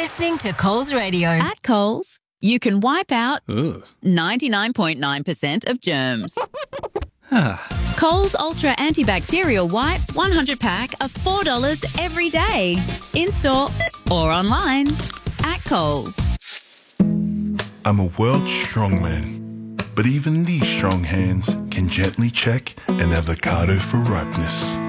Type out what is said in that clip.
listening to Coles Radio. At Coles, you can wipe out 99.9% of germs. Coles Ultra Antibacterial Wipes 100 pack are $4 every day. In-store or online at Coles. I'm a world strongman, but even these strong hands can gently check an avocado for ripeness.